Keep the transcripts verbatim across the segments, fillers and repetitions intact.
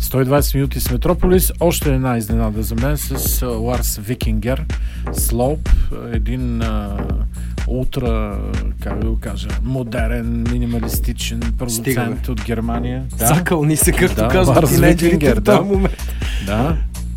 сто и двадесет минути с Метрополис. Още една изненада за мен с Ларс Викингер, Slope, един а, ултра, как да го кажа, модерен, минималистичен продуцент Стигаме. от Германия. Да. Закълни се, както да, казват тинейджерите в този момент. Да.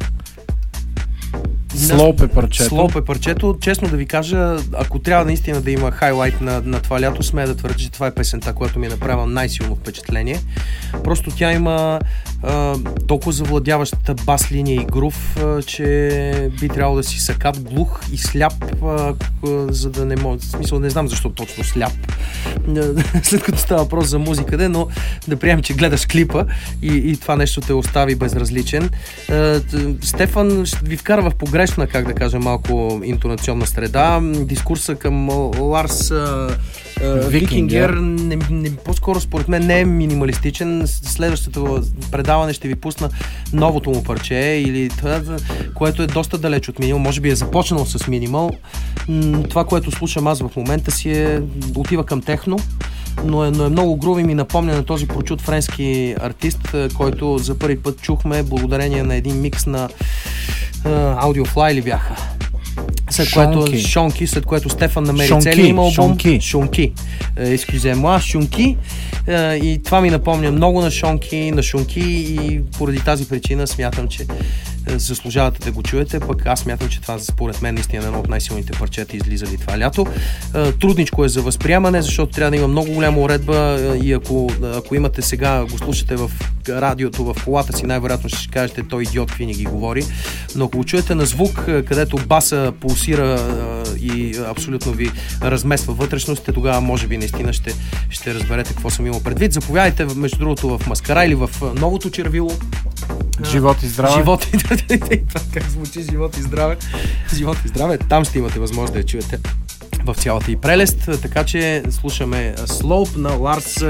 Slope е парчето. Slope е парчето. Честно да ви кажа, ако трябва наистина да има хайлайт на, на това лято, смея да твърдя, че това е песента, която ми е направила най-силно впечатление. Просто тя има а, толкова завладяващата бас линия и грув, а, че би трябвало да си сакат, глух и сляп, а, а, за да не може... В смисъл, не знам защо точно сляп, след като става въпрос за музиката, но да приемем, че гледаш клипа и, и това нещо те остави безразличен. А, Стефан ще ви вкара в погрешна, как да кажа, малко интонационна среда. Дискурса към Ларс Викингер не, не, по-скоро според мен не е минималистичен. Следващото предаване ще ви пусна новото му парче, или това, което е доста далеч от минимал. Може би е започнал с минимал. Това, което слушам аз в момента си е, отива към техно, но е, но е много груби, ми напомня на този прочут френски артист, който за първи път чухме благодарение на един микс на Audiofly ли бяха? След Шонки. което Шонки, след което Стефан намери Шонки, целия им албум. Шонки. Шонки. Ескюзе-муа, Шонки. И това ми напомня много на Шонки, на Шонки и поради тази причина смятам, че заслужавате да го чуете, пък аз смятам, че това според мен наистина е едно от най-силните парчета излизали това лято. Трудничко е за възприемане, защото трябва да има много голяма уредба и ако, ако имате сега, го слушате в радиото, в колата си, най-вероятно ще кажете, той идиот какви ни ги говори, но ако го чуете на звук, където баса пулсира и абсолютно ви размества вътрешностите, тогава може би наистина ще, ще разберете какво съм имал предвид. Заповядайте между другото в Маскара или в новото червило. Живот и здраве. Живот и здраве. Как звучи живот и здраве? Живот и здраве. Там ще имате възможност да я чуете в цялата и прелест. Така че слушаме Slope на Ларс